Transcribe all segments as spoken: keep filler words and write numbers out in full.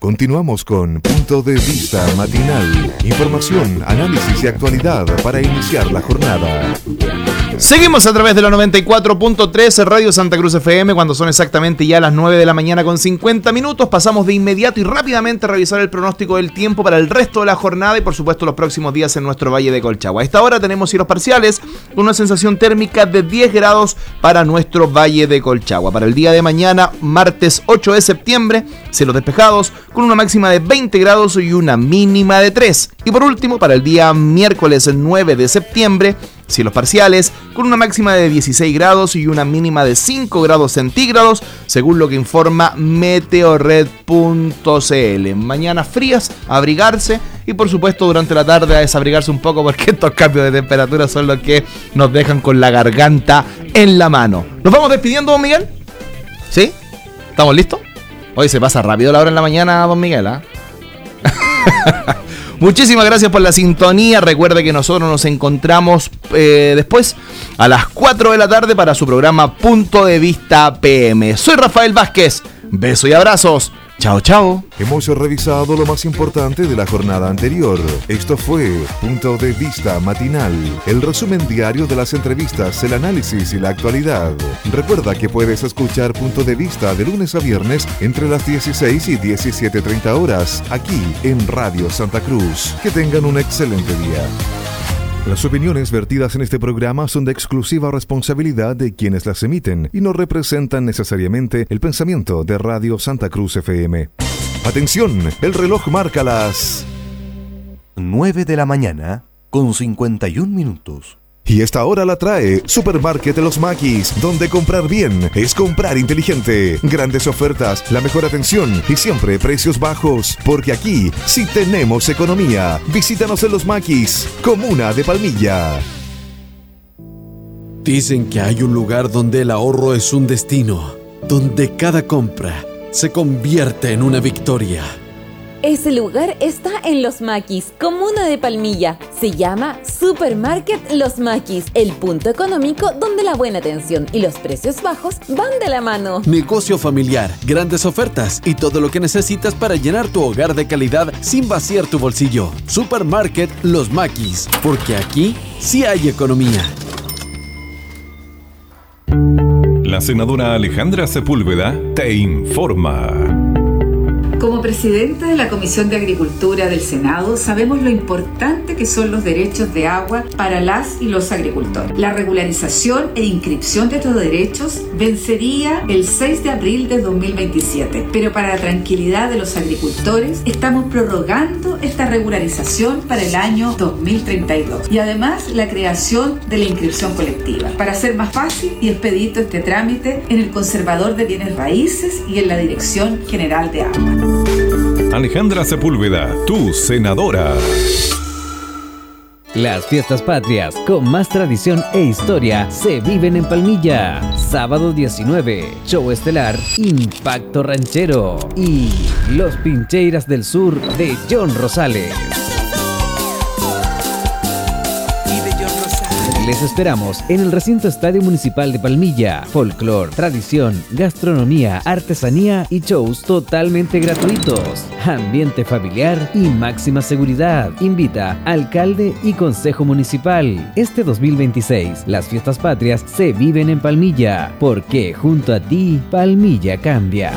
Continuamos con Punto de Vista Matinal. Información, análisis y actualidad para iniciar la jornada. Seguimos a través de la noventa y cuatro punto tres Radio Santa Cruz F M cuando son exactamente ya las nueve de la mañana con cincuenta minutos. Pasamos de inmediato y rápidamente a revisar el pronóstico del tiempo para el resto de la jornada y por supuesto los próximos días en nuestro Valle de Colchagua. A esta hora tenemos cielos parciales con una sensación térmica de diez grados para nuestro Valle de Colchagua. Para el día de mañana, martes ocho de septiembre, cielos despejados con una máxima de veinte grados y una mínima de tres. Y por último, para el día miércoles nueve de septiembre, cielos parciales con una máxima de dieciséis grados y una mínima de cinco grados centígrados, según lo que informa meteorred punto c l. Mañanas frías, a abrigarse y por supuesto durante la tarde a desabrigarse un poco porque estos cambios de temperatura son los que nos dejan con la garganta en la mano. ¿Nos vamos despidiendo, don Miguel? ¿Sí? ¿Estamos listos? Hoy se pasa rápido la hora en la mañana, don Miguel, ¿ah? ¿eh? Muchísimas gracias por la sintonía. Recuerde que nosotros nos encontramos eh, después a las cuatro de la tarde para su programa Punto de Vista P M. Soy Rafael Vázquez. Besos y abrazos. Chao, chao. Hemos revisado lo más importante de la jornada anterior. Esto fue Punto de Vista Matinal, el resumen diario de las entrevistas, el análisis y la actualidad. Recuerda que puedes escuchar Punto de Vista de lunes a viernes entre las dieciséis y diecisiete treinta horas, aquí en Radio Santa Cruz. Que tengan un excelente día. Las opiniones vertidas en este programa son de exclusiva responsabilidad de quienes las emiten y no representan necesariamente el pensamiento de Radio Santa Cruz F M. Atención, el reloj marca las nueve de la mañana con cincuenta y un minutos. Y esta hora la trae Supermarket Los Maquis, donde comprar bien es comprar inteligente. Grandes ofertas, la mejor atención y siempre precios bajos, porque aquí sí tenemos economía. Visítanos en Los Maquis, comuna de Palmilla. Dicen que hay un lugar donde el ahorro es un destino, donde cada compra se convierte en una victoria. Ese lugar está en Los Maquis, comuna de Palmilla. Se llama Supermarket Los Maquis, el punto económico donde la buena atención y los precios bajos van de la mano. Negocio familiar, grandes ofertas y todo lo que necesitas para llenar tu hogar de calidad sin vaciar tu bolsillo. Supermarket Los Maquis, porque aquí sí hay economía. La senadora Alejandra Sepúlveda te informa. Como presidenta de la Comisión de Agricultura del Senado, sabemos lo importante que son los derechos de agua para las y los agricultores. La regularización e inscripción de estos derechos vencería el seis de abril de dos mil veintisiete, pero para la tranquilidad de los agricultores estamos prorrogando esta regularización para el año dos mil treinta y dos y además la creación de la inscripción colectiva para hacer más fácil y expedito este trámite en el Conservador de Bienes Raíces y en la Dirección General de Agua. Alejandra Sepúlveda, tu senadora. Las fiestas patrias con más tradición e historia se viven en Palmilla. Sábado diecinueve, show estelar Impacto Ranchero y Los Pincheiras del Sur de John Rosales. Les esperamos en el recinto Estadio Municipal de Palmilla. Folclor, tradición, gastronomía, artesanía y shows totalmente gratuitos. Ambiente familiar y máxima seguridad. Invita alcalde y consejo municipal. Este dos mil veintiséis, las fiestas patrias se viven en Palmilla, porque junto a ti, Palmilla cambia.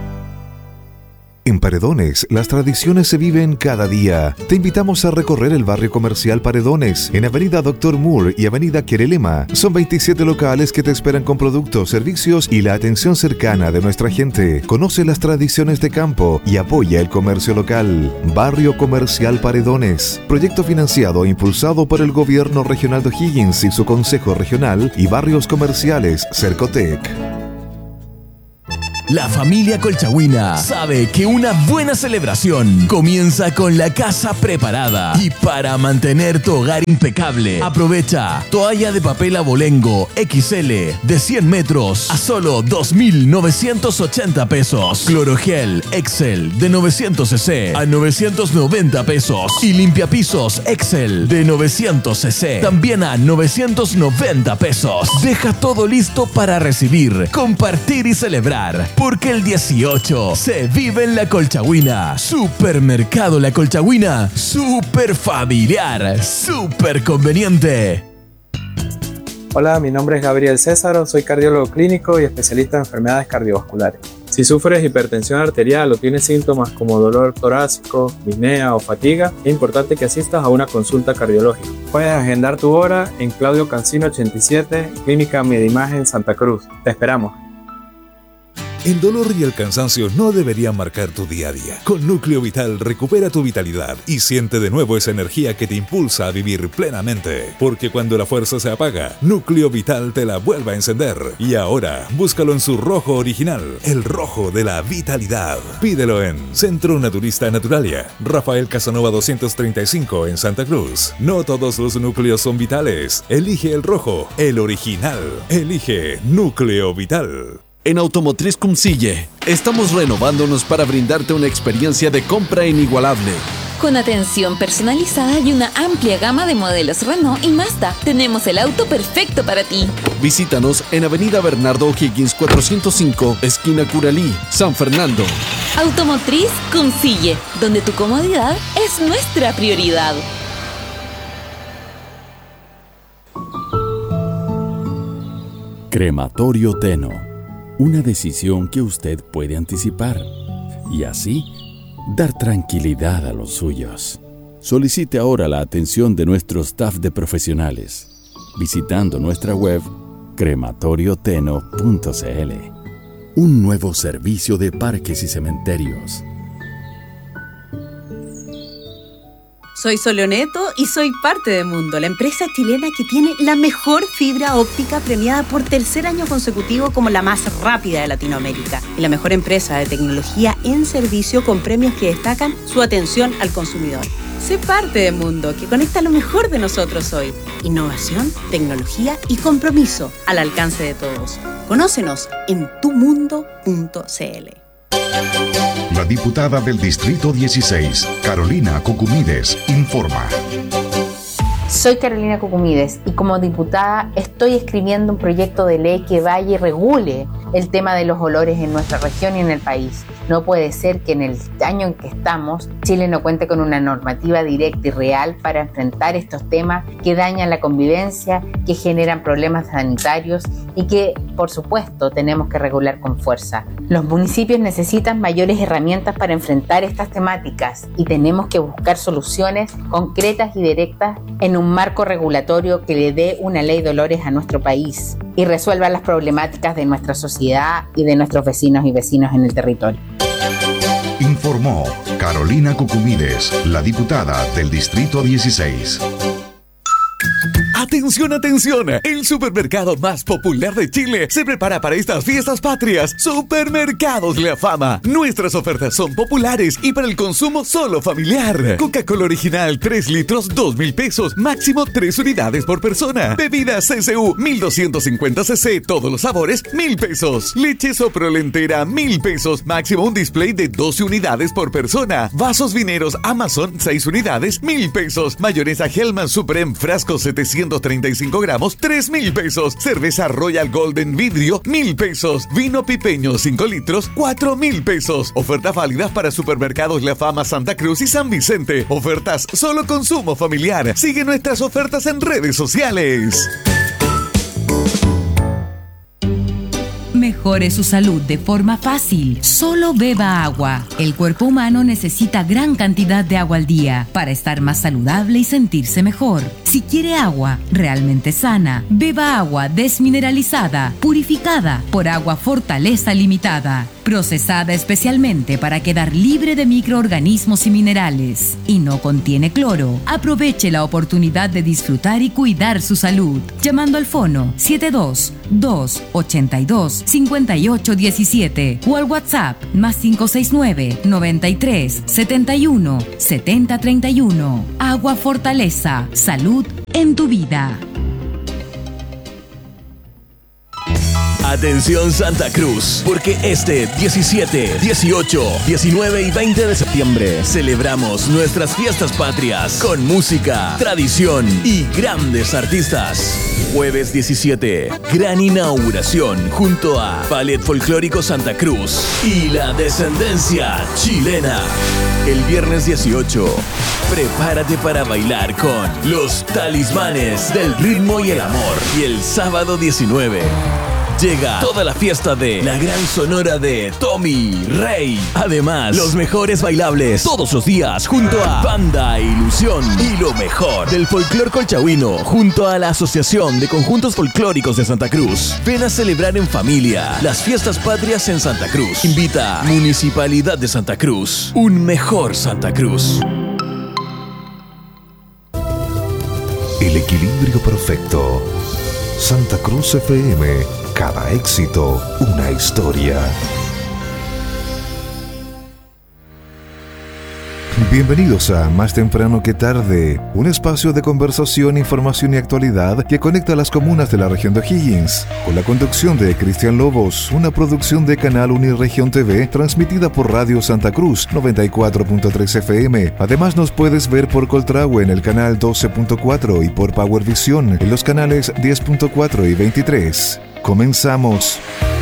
En Paredones, las tradiciones se viven cada día. Te invitamos a recorrer el barrio comercial Paredones, en Avenida Doctor Moore y Avenida Querelema. Son veintisiete locales que te esperan con productos, servicios y la atención cercana de nuestra gente. Conoce las tradiciones de campo y apoya el comercio local. Barrio Comercial Paredones. Proyecto financiado e impulsado por el Gobierno Regional de O'Higgins y su Consejo Regional y Barrios Comerciales Cercotec. La familia colchagüina sabe que una buena celebración comienza con la casa preparada. Y para mantener tu hogar impecable, aprovecha toalla de papel abolengo equis ele de cien metros a solo dos mil novecientos ochenta pesos. Clorogel Excel de novecientos centilitros a novecientos noventa pesos. Y limpiapisos Excel de novecientos centilitros también a novecientos noventa pesos. Deja todo listo para recibir, compartir y celebrar. Porque el dieciocho se vive en La Colchagüina. Supermercado La Colchagüina. Super familiar. Super conveniente. Hola, mi nombre es Gabriel Césaro, soy cardiólogo clínico y especialista en enfermedades cardiovasculares. Si sufres hipertensión arterial o tienes síntomas como dolor torácico, disnea o fatiga, es importante que asistas a una consulta cardiológica. Puedes agendar tu hora en Claudio Cancino ochenta y siete, Clínica Medimagen Santa Cruz. Te esperamos. El dolor y el cansancio no deberían marcar tu día a día. Con Núcleo Vital recupera tu vitalidad y siente de nuevo esa energía que te impulsa a vivir plenamente. Porque cuando la fuerza se apaga, Núcleo Vital te la vuelve a encender. Y ahora, búscalo en su rojo original, el rojo de la vitalidad. Pídelo en Centro Naturista Naturalia, Rafael Casanova doscientos treinta y cinco en Santa Cruz. No todos los núcleos son vitales. Elige el rojo, el original. Elige Núcleo Vital. En Automotriz Cumcille, estamos renovándonos para brindarte una experiencia de compra inigualable. Con atención personalizada y una amplia gama de modelos Renault y Mazda, tenemos el auto perfecto para ti. Visítanos en Avenida Bernardo O'Higgins cuatrocientos cinco, esquina Curalí, San Fernando. Automotriz Cumcille, donde tu comodidad es nuestra prioridad. Crematorio Teno. Una decisión que usted puede anticipar y así dar tranquilidad a los suyos. Solicite ahora la atención de nuestro staff de profesionales visitando nuestra web crematorioteno punto c l. Un nuevo servicio de parques y cementerios. Soy Soloneto y soy parte de Mundo, la empresa chilena que tiene la mejor fibra óptica premiada por tercer año consecutivo como la más rápida de Latinoamérica y la mejor empresa de tecnología en servicio con premios que destacan su atención al consumidor. Sé parte de Mundo, que conecta lo mejor de nosotros hoy. Innovación, tecnología y compromiso al alcance de todos. Conócenos en tu mundo punto c l. La diputada del Distrito dieciséis, Carolina Cucumides, informa. Soy Carolina Cucumides y como diputada estoy escribiendo un proyecto de ley que vaya y regule el tema de los olores en nuestra región y en el país. No puede ser que en el año en que estamos, Chile no cuente con una normativa directa y real para enfrentar estos temas que dañan la convivencia, que generan problemas sanitarios y que, por supuesto, tenemos que regular con fuerza. Los municipios necesitan mayores herramientas para enfrentar estas temáticas y tenemos que buscar soluciones concretas y directas en un marco regulatorio que le dé una ley de olores a nuestro país y resuelva las problemáticas de nuestra sociedad y de nuestros vecinos y vecinos en el territorio. Informó Carolina Cucumides, la diputada del Distrito dieciséis. Atención, atención, el supermercado más popular de Chile se prepara para estas fiestas patrias. Supermercados La Fama. Nuestras ofertas son populares y para el consumo solo familiar. Coca-Cola original tres litros, dos mil pesos, máximo tres unidades por persona. Bebidas C C U mil doscientos cincuenta cc, todos los sabores, mil pesos. Leche Soprole entera, mil pesos, máximo un display de doce unidades por persona. Vasos vineros Amazon, seis unidades, mil pesos. Mayonesa Hellman Supreme frasco setecientos treinta y cinco gramos, tres mil pesos. Cerveza Royal Golden vidrio, mil pesos. Vino pipeño cinco litros, cuatro mil pesos. Ofertas válidas para supermercados La Fama, Santa Cruz y San Vicente. Ofertas solo consumo familiar. Sigue nuestras ofertas en redes sociales. Mejore su salud de forma fácil. Solo beba agua. El cuerpo humano necesita gran cantidad de agua al día para estar más saludable y sentirse mejor. Si quiere agua realmente sana, beba agua desmineralizada, purificada por Agua Fortaleza Limitada, procesada especialmente para quedar libre de microorganismos y minerales. Y no contiene cloro. Aproveche la oportunidad de disfrutar y cuidar su salud. Llamando al fono siete dos dos ocho dos cinco ocho uno siete o al WhatsApp más cinco seis nueve noventa y tres setenta y uno setenta treinta y uno. Agua Fortaleza. Salud en tu vida. Atención Santa Cruz, porque este diecisiete, dieciocho, diecinueve y veinte de septiembre celebramos nuestras fiestas patrias con música, tradición y grandes artistas. Jueves diecisiete, gran inauguración junto a Ballet Folclórico Santa Cruz y la Descendencia Chilena. El viernes dieciocho, prepárate para bailar con Los Talismanes del Ritmo y el Amor. Y el sábado diecinueve, llega toda la fiesta de la gran sonora de Tommy Rey. Además, los mejores bailables todos los días junto a Banda Ilusión y lo mejor del folclor colchagüino junto a la Asociación de Conjuntos Folclóricos de Santa Cruz. Ven a celebrar en familia las fiestas patrias en Santa Cruz. Invita Municipalidad de Santa Cruz. Un mejor Santa Cruz. El equilibrio perfecto. Santa Cruz F M. Cada éxito, una historia. Bienvenidos a Más Temprano que Tarde, un espacio de conversación, información y actualidad que conecta a las comunas de la región de O'Higgins, con la conducción de Cristian Lobos, una producción de Canal Uniregión T V, transmitida por Radio Santa Cruz noventa y cuatro punto tres F M. Además nos puedes ver por Coltrahue en el canal doce punto cuatro y por Power Vision en los canales diez punto cuatro y veintitrés. Comenzamos.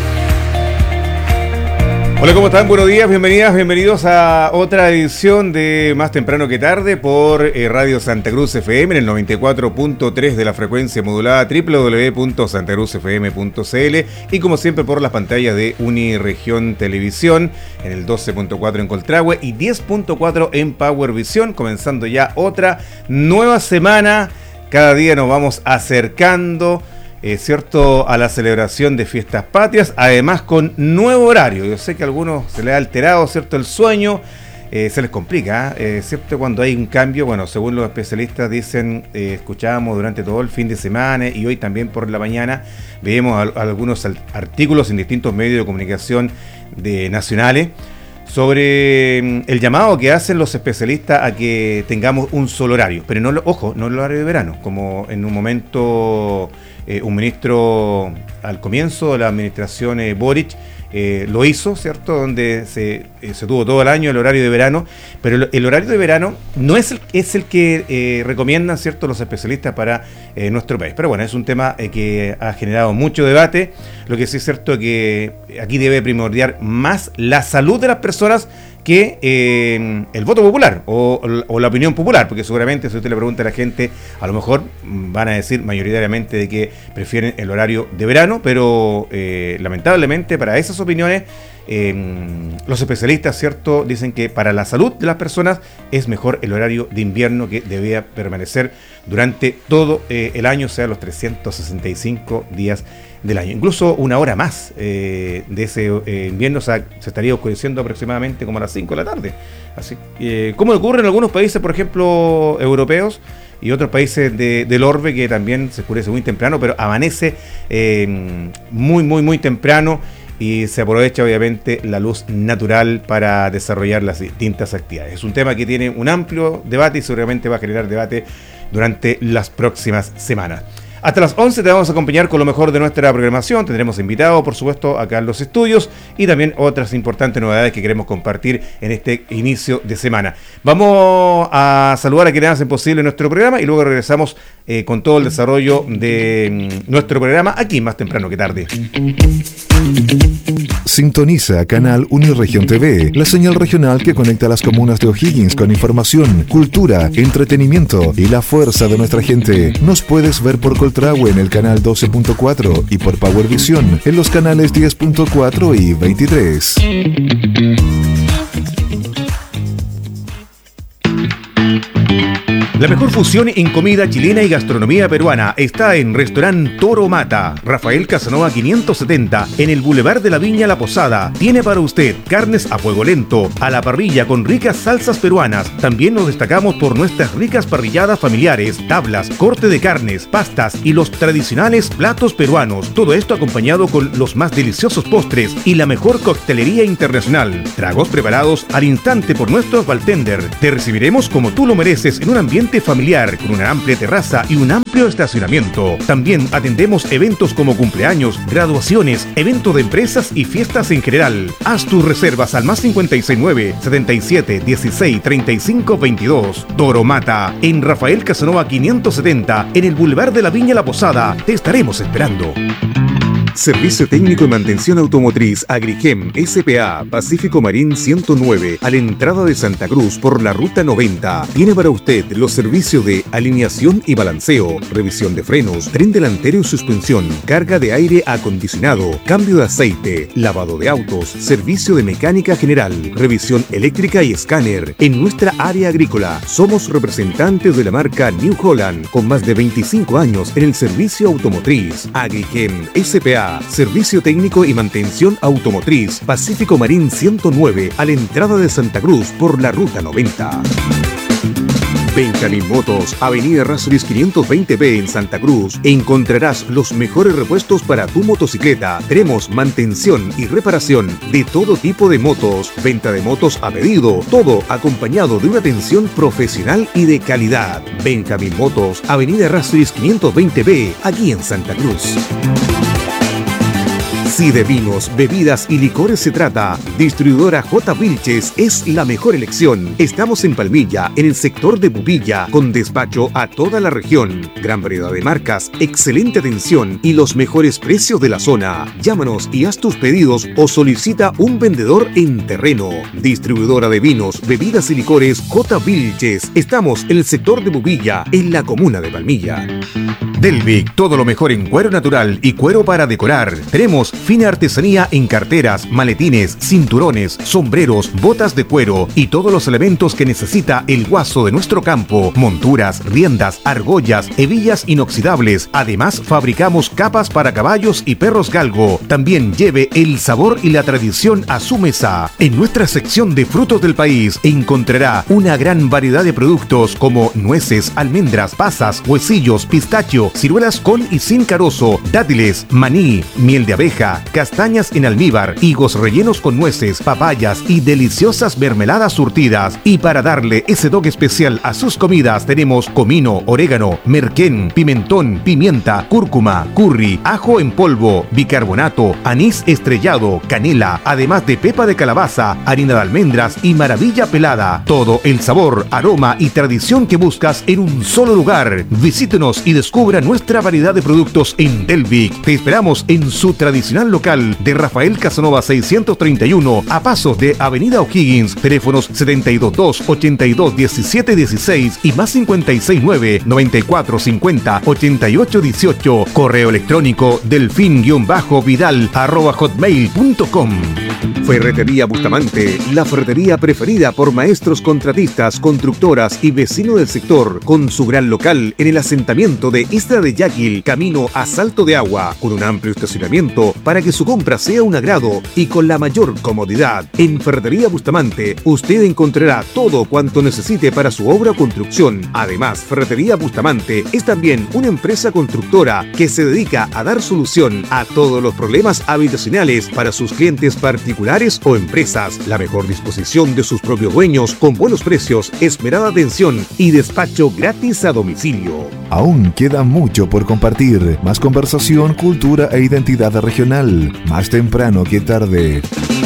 Hola, ¿cómo están? Buenos días, bienvenidas, bienvenidos a otra edición de Más Temprano que Tarde por eh, Radio Santa Cruz F M en el noventa y cuatro punto tres de la frecuencia modulada, doble u doble u doble u punto santa cruz f m punto c l y como siempre por las pantallas de Uniregión Televisión en el doce punto cuatro en Coltrahue y diez punto cuatro en Power Vision, comenzando ya otra nueva semana. Cada día nos vamos acercando Eh, cierto, a la celebración de fiestas patrias, además con nuevo horario. Yo sé que a algunos se les ha alterado, cierto, el sueño, eh, se les complica, eh, cierto, cuando hay un cambio. Bueno, según los especialistas dicen, eh, escuchábamos durante todo el fin de semana y hoy también por la mañana, vemos a, a algunos artículos en distintos medios de comunicación de nacionales sobre el llamado que hacen los especialistas a que tengamos un solo horario, pero no, ojo, no el horario de verano, como en un momento eh, un ministro al comienzo de la administración eh, Boric eh, lo hizo, ¿cierto? Donde se, eh, se tuvo todo el año el horario de verano, pero el, el horario de verano no es el, es el que eh, recomiendan, ¿cierto?, los especialistas para eh, nuestro país. Pero bueno, es un tema eh, que ha generado mucho debate. Lo que sí es cierto es que aquí debe primordiar más la salud de las personas que eh, el voto popular o, o la opinión popular, porque seguramente si usted le pregunta a la gente, a lo mejor van a decir mayoritariamente de que prefieren el horario de verano, pero eh, lamentablemente para esas opiniones eh, los especialistas, cierto, dicen que para la salud de las personas es mejor el horario de invierno, que debía permanecer durante todo eh, el año, o sea, los trescientos sesenta y cinco días del año. Incluso una hora más eh, de ese eh, invierno, o sea, se estaría oscureciendo aproximadamente como a las cinco de la tarde. Así, eh, como ocurre en algunos países, por ejemplo, europeos y otros países de, del orbe, que también se oscurece muy temprano, pero amanece eh, muy, muy, muy temprano y se aprovecha obviamente la luz natural para desarrollar las distintas actividades. Es un tema que tiene un amplio debate y seguramente va a generar debate durante las próximas semanas. Hasta las once te vamos a acompañar con lo mejor de nuestra programación. Tendremos invitados, por supuesto, acá en los estudios y también otras importantes novedades que queremos compartir en este inicio de semana. Vamos a saludar a quienes hacen posible nuestro programa y luego regresamos eh, con todo el desarrollo de mm, nuestro programa aquí Más Temprano que Tarde. Sintoniza Canal Uniregión T V, la señal regional que conecta a las comunas de O'Higgins con información, cultura, entretenimiento y la fuerza de nuestra gente. Nos puedes ver por Coltrahue en el canal doce punto cuatro y por Power Vision en los canales diez punto cuatro y veintitrés. La mejor fusión en comida chilena y gastronomía peruana está en Restaurant Toro Mata, Rafael Casanova quinientos setenta, en el Boulevard de la Viña La Posada. Tiene para usted carnes a fuego lento, a la parrilla con ricas salsas peruanas. También nos destacamos por nuestras ricas parrilladas familiares, tablas, corte de carnes, pastas y los tradicionales platos peruanos. Todo esto acompañado con los más deliciosos postres y la mejor coctelería internacional. Tragos preparados al instante por nuestros bartender. Te recibiremos como tú lo mereces en un ambiente ambiente familiar con una amplia terraza y un amplio estacionamiento. También atendemos eventos como cumpleaños, graduaciones, eventos de empresas y fiestas en general. Haz tus reservas al más cincuenta y seis nueve, setenta y siete, dieciséis, treinta y cinco, veintidós. Toro Mata, en Rafael Casanova quinientos setenta, en el Boulevard de la Viña La Posada. Te estaremos esperando. Servicio técnico y mantención automotriz Agrigem S P A Pacífico Marín ciento nueve, a la entrada de Santa Cruz por la ruta noventa. Tiene para usted los servicios de alineación y balanceo, revisión de frenos, tren delantero y suspensión, carga de aire acondicionado, cambio de aceite, lavado de autos, servicio de mecánica general, revisión eléctrica y escáner. En nuestra área agrícola somos representantes de la marca New Holland con más de veinticinco años en el servicio automotriz. Agrigem S P A Servicio técnico y mantención automotriz Pacífico Marín ciento nueve, a la entrada de Santa Cruz por la ruta noventa. Benjamín Motos, Avenida Errázuriz quinientos veinte B en Santa Cruz. Encontrarás los mejores repuestos para tu motocicleta. Tenemos mantención y reparación de todo tipo de motos, venta de motos a pedido, todo acompañado de una atención profesional y de calidad. Benjamín Motos, Avenida Errázuriz quinientos veinte B, aquí en Santa Cruz. Si de vinos, bebidas y licores se trata, Distribuidora J. Vilches es la mejor elección. Estamos en Palmilla, en el sector de Pupilla, con despacho a toda la región. Gran variedad de marcas, excelente atención y los mejores precios de la zona. Llámanos y haz tus pedidos o solicita un vendedor en terreno. Distribuidora de vinos, bebidas y licores J. Vilches. Estamos en el sector de Pupilla, en la comuna de Palmilla. Delvic, todo lo mejor en cuero natural y cuero para decorar. Tenemos fina artesanía en carteras, maletines, cinturones, sombreros, botas de cuero y todos los elementos que necesita el guaso de nuestro campo. Monturas, riendas, argollas, hebillas inoxidables. Además, fabricamos capas para caballos y perros galgo. También lleve el sabor y la tradición a su mesa. En nuestra sección de frutos del país encontrará una gran variedad de productos como nueces, almendras, pasas, huesillos, pistachio, ciruelas con y sin carozo, dátiles, maní, miel de abeja, castañas en almíbar, higos rellenos con nueces, papayas y deliciosas mermeladas surtidas. Y para darle ese toque especial a sus comidas tenemos comino, orégano, merquén, pimentón, pimienta, cúrcuma, curry, ajo en polvo, bicarbonato, anís estrellado, canela, además de pepa de calabaza, harina de almendras y maravilla pelada. Todo el sabor, aroma y tradición que buscas en un solo lugar. Visítenos y descubra nuestra variedad de productos en Delvic. Te esperamos en su tradicional local de Rafael Casanova seiscientos treinta y uno, a pasos de Avenida O'Higgins. Teléfonos setenta y dos dos, ochenta y dos, diecisiete dieciséis y más cincuenta y seis nueve, noventa y cuatro cincuenta, ochenta y ocho dieciocho. Correo electrónico delfin-vidal arroba hotmail punto com. Ferretería Bustamante, la ferretería preferida por maestros contratistas, constructoras y vecinos del sector, con su gran local en el asentamiento de Isla de Yaquil, camino a Salto de Agua, con un amplio estacionamiento para que su compra sea un agrado y con la mayor comodidad. En Ferretería Bustamante, usted encontrará todo cuanto necesite para su obra o construcción. Además, Ferretería Bustamante es también una empresa constructora que se dedica a dar solución a todos los problemas habitacionales para sus clientes particulares o empresas. La mejor disposición de sus propios dueños con buenos precios, esmerada atención y despacho gratis a domicilio. Aún queda mucho por compartir. Más conversación, cultura e identidad regional. Más temprano que tarde.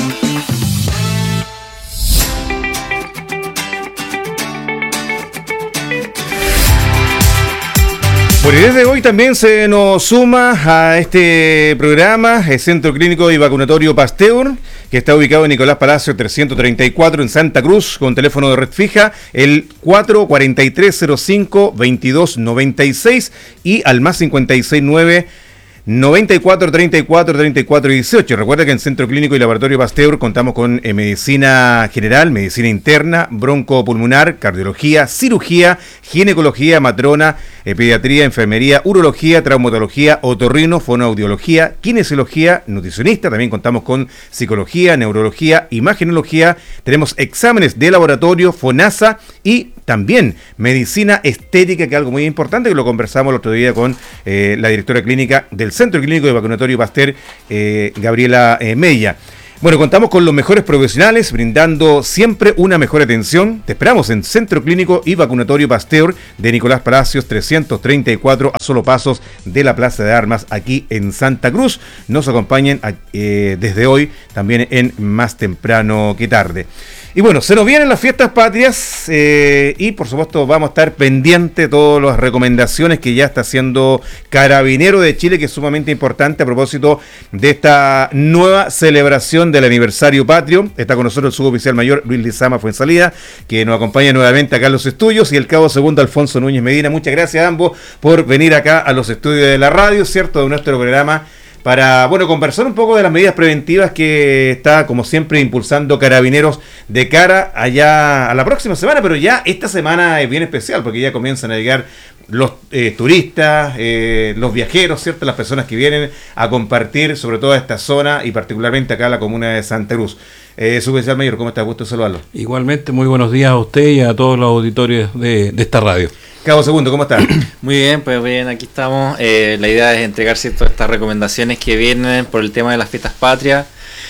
Bueno, y desde hoy también se nos suma a este programa el Centro Clínico y Vacunatorio Pasteur, que está ubicado en Nicolás Palacio trescientos treinta y cuatro en Santa Cruz, con teléfono de red fija, el cuatro cuatro tres cero cinco, veintidós noventa y seis y al más cincuenta y seis nueve, noventa y cuatro, treinta y cuatro, treinta y cuatro dieciocho. Recuerda que en Centro Clínico y Laboratorio Pasteur contamos con eh, medicina general, medicina interna, broncopulmonar, cardiología, cirugía, ginecología, matrona, eh, pediatría, enfermería, urología, traumatología, otorrino, fonoaudiología, kinesiología, nutricionista. También contamos con psicología, neurología, imagenología. Tenemos exámenes de laboratorio, FONASA y también medicina estética, que es algo muy importante, que lo conversamos el otro día con eh, la directora clínica del Centro Clínico de Vacunatorio Pasteur, eh, Gabriela eh, Mella. Bueno, contamos con los mejores profesionales, brindando siempre una mejor atención. Te esperamos en Centro Clínico y Vacunatorio Pasteur de Nicolás Palacios trescientos treinta y cuatro, a solo pasos de la Plaza de Armas, aquí en Santa Cruz. Nos acompañen eh, desde hoy, también en Más Temprano que Tarde. Y bueno, se nos vienen las fiestas patrias eh, y por supuesto vamos a estar pendientes de todas las recomendaciones que ya está haciendo Carabinero de Chile, que es sumamente importante a propósito de esta nueva celebración del aniversario patrio. Está con nosotros el suboficial mayor Luis Lizama Fuensalida, que nos acompaña nuevamente acá a los estudios, y el cabo segundo Alfonso Núñez Medina. Muchas gracias a ambos por venir acá a los estudios de la radio, ¿cierto?, de nuestro programa, para, bueno, conversar un poco de las medidas preventivas que está, como siempre, impulsando Carabineros de cara allá a la próxima semana, pero ya esta semana es bien especial, porque ya comienzan a llegar los eh, turistas, eh, los viajeros, ¿cierto?, las personas que vienen a compartir sobre todo esta zona y particularmente acá la comuna de Santa Cruz. Eh, Suboficial Mayor, ¿cómo está? Gusto saludarlo. Igualmente, muy buenos días a usted y a todos los auditorios de, de esta radio. Cabo Segundo, ¿cómo está? Muy bien, pues bien, aquí estamos. Eh, la idea es entregar ciertas estas recomendaciones que vienen por el tema de las fiestas patrias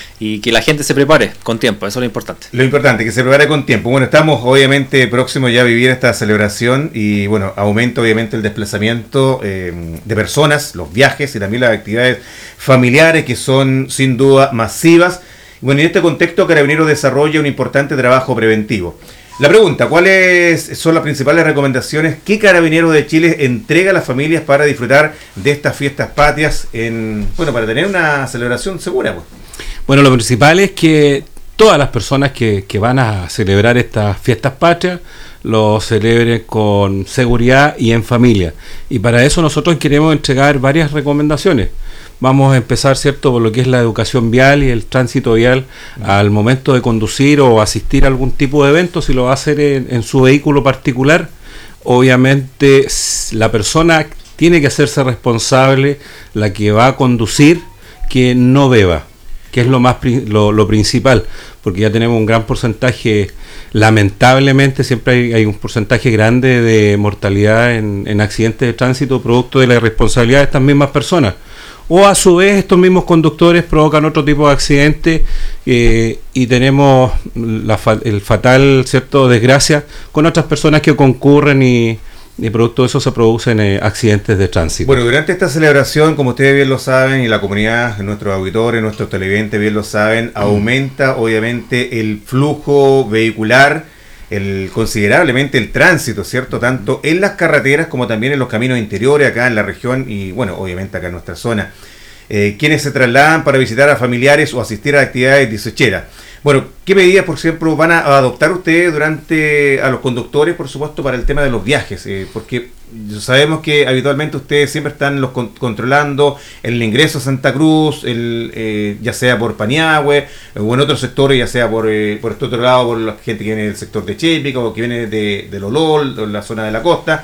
y que la gente se prepare con tiempo, eso es lo importante. Lo importante, que se prepare con tiempo. Bueno, estamos obviamente próximos ya a vivir esta celebración y bueno, aumenta obviamente el desplazamiento eh, de personas, los viajes y también las actividades familiares, que son sin duda masivas. Bueno, en este contexto Carabineros desarrolla un importante trabajo preventivo. La pregunta, ¿cuáles son las principales recomendaciones que Carabineros de Chile entrega a las familias para disfrutar de estas fiestas patrias, en, bueno, para tener una celebración segura, pues? Bueno, lo principal es que todas las personas que, que van a celebrar estas fiestas patrias lo celebren con seguridad y en familia. Y para eso nosotros queremos entregar varias recomendaciones. Vamos a empezar, ¿cierto?, por lo que es la educación vial y el tránsito vial al momento de conducir o asistir a algún tipo de evento. Si lo va a hacer en, en su vehículo particular, obviamente la persona tiene que hacerse responsable, la que va a conducir, que no beba, que es lo más lo, lo principal, porque ya tenemos un gran porcentaje, lamentablemente siempre hay, hay un porcentaje grande de mortalidad en, en accidentes de tránsito producto de la irresponsabilidad de estas mismas personas. O a su vez estos mismos conductores provocan otro tipo de accidente eh, y tenemos la, el fatal, cierto, desgracia con otras personas que concurren y, y producto de eso se producen eh, accidentes de tránsito. Bueno, durante esta celebración, como ustedes bien lo saben, y la comunidad, nuestros auditores, nuestros televidentes bien lo saben, mm. aumenta obviamente el flujo vehicular, el considerablemente el tránsito, ¿cierto?, tanto en las carreteras como también en los caminos interiores acá en la región y bueno, obviamente acá en nuestra zona. Eh, quienes se trasladan para visitar a familiares o asistir a actividades dieciocheras. Bueno, ¿qué medidas, por ejemplo, van a adoptar ustedes durante a los conductores, por supuesto, para el tema de los viajes? Eh, porque sabemos que habitualmente ustedes siempre están los con, controlando el ingreso a Santa Cruz, el, eh, ya sea por Paniagüe o en otros sectores, ya sea por, eh, por este otro lado, por la gente que viene del sector de Chepica o que viene de, de Lolol, o la zona de la costa.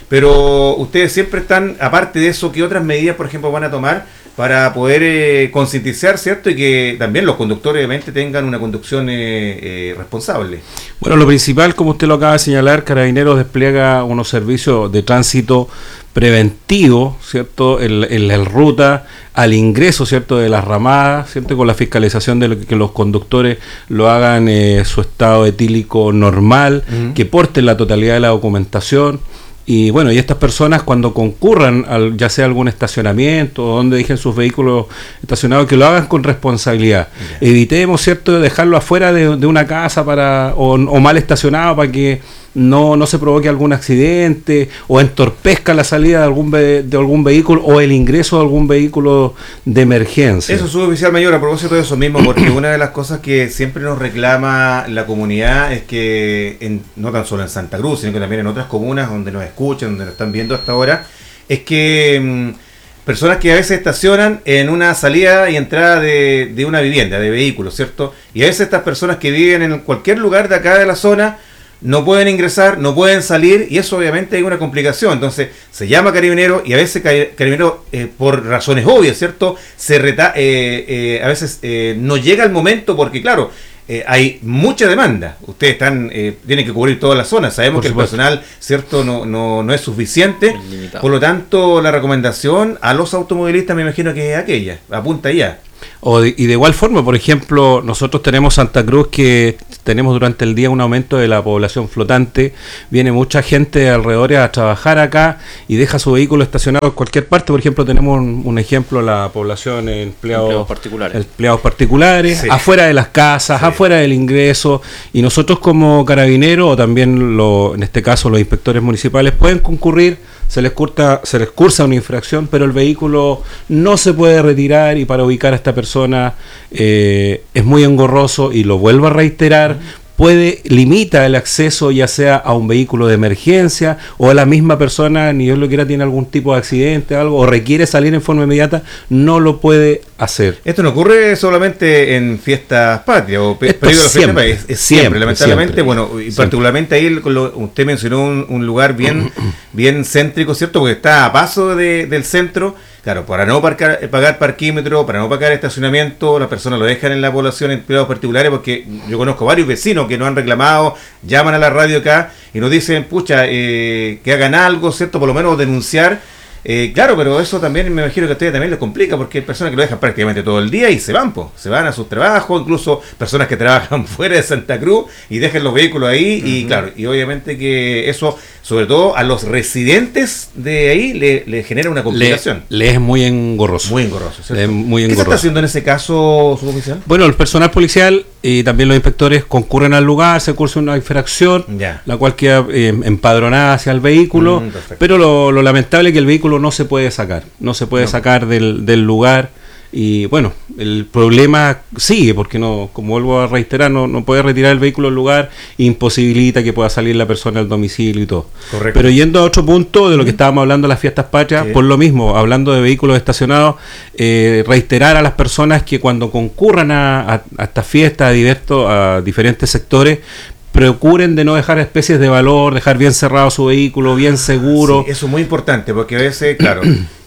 Pero ustedes siempre están, aparte de eso, ¿qué otras medidas, por ejemplo, van a tomar para poder eh, concientizar, ¿cierto?, y que también los conductores obviamente tengan una conducción eh, eh, responsable? Bueno, lo principal, como usted lo acaba de señalar, Carabineros despliega unos servicios de tránsito preventivo, ¿cierto?, en, en la ruta al ingreso, ¿cierto?, de las ramadas, ¿cierto?, con la fiscalización de lo que, que los conductores lo hagan eh, su estado etílico normal, uh-huh. que porten la totalidad de la documentación. Y bueno, y estas personas cuando concurran al, ya sea algún estacionamiento o donde dejen sus vehículos estacionados, que lo hagan con responsabilidad. Yeah. Evitemos, ¿cierto?, dejarlo afuera de, de una casa para o, o mal estacionado para que no, no se provoque algún accidente o entorpezca la salida de algún ve, de algún vehículo o el ingreso de algún vehículo de emergencia. Eso, suboficial mayor, a propósito de eso mismo, porque una de las cosas que siempre nos reclama la comunidad es que, en, no tan solo en Santa Cruz, sino que también en otras comunas donde nos escuchan, donde nos están viendo hasta ahora, es que mmm, personas que a veces estacionan en una salida y entrada de, de una vivienda, de vehículos, ¿cierto? Y a veces estas personas que viven en cualquier lugar de acá de la zona no pueden ingresar, no pueden salir, y eso obviamente hay una complicación. Entonces se llama Carabinero y a veces Carabinero eh, por razones obvias, ¿cierto?, se reta eh, eh, a veces eh, no llega el momento porque claro, eh, hay mucha demanda. Ustedes están eh, tienen que cubrir toda la zona. Sabemos por que supuesto. El personal, ¿cierto?, no, no, no es suficiente. Por lo tanto, la recomendación a los automovilistas me imagino que es aquella, apunta ya. O de, y de igual forma, por ejemplo, nosotros tenemos Santa Cruz que tenemos durante el día un aumento de la población flotante, viene mucha gente de alrededor a trabajar acá y deja su vehículo estacionado en cualquier parte. Por ejemplo, tenemos un, un ejemplo, la población de empleados, empleados particulares, empleados particulares sí. afuera de las casas, sí. afuera del ingreso, y nosotros como carabineros o también lo, en este caso los inspectores municipales pueden concurrir, se les curta, se les cursa una infracción, pero el vehículo no se puede retirar, y para ubicar a esta persona eh, es muy engorroso, y lo vuelvo a reiterar, puede, limita el acceso ya sea a un vehículo de emergencia o a la misma persona, ni Dios lo quiera, tiene algún tipo de accidente algo, o requiere salir en forma inmediata, no lo puede hacer. Esto no ocurre solamente en fiestas patrias o pe- periodo de las fiestas patrias, es, es siempre, siempre, lamentablemente, siempre. Bueno, y siempre. Particularmente ahí lo, usted mencionó un, un lugar bien, bien céntrico, ¿cierto? Porque está a paso de, del centro. Claro, para no parcar, pagar parquímetro, para no pagar estacionamiento, las personas lo dejan en la población en empleados particulares, porque yo conozco varios vecinos que no han reclamado, llaman a la radio acá y nos dicen, pucha, eh, que hagan algo, ¿cierto? Por lo menos denunciar. Eh, claro, pero eso también me imagino que a ustedes también les complica, porque hay personas que lo dejan prácticamente todo el día y se van, po, se van a sus trabajos, incluso personas que trabajan fuera de Santa Cruz y dejan los vehículos ahí, uh-huh. y claro, y obviamente que eso, sobre todo a los residentes de ahí, le, le genera una complicación. Le, le es muy engorroso. Muy engorroso, ¿cierto? Le es muy engorroso. ¿Qué se está haciendo en ese caso, suboficial? Bueno, el personal policial y también los inspectores concurren al lugar, se cursa una infracción, ya. la cual queda eh, empadronada hacia el vehículo, mm, pero lo, lo lamentable es que el vehículo no se puede sacar, no se puede no. sacar del, del lugar, y bueno, el problema sigue, porque no, como vuelvo a reiterar, no, no puede retirar el vehículo del lugar, imposibilita que pueda salir la persona al domicilio y todo. Correcto. Pero yendo a otro punto de lo que estábamos hablando de las fiestas patrias, sí. por lo mismo, hablando de vehículos estacionados, eh, reiterar a las personas que cuando concurran a, a, a estas fiestas, a, diverso, a diferentes sectores, procuren de no dejar especies de valor, dejar bien cerrado su vehículo, bien seguro. Sí, eso es muy importante, porque a veces, claro,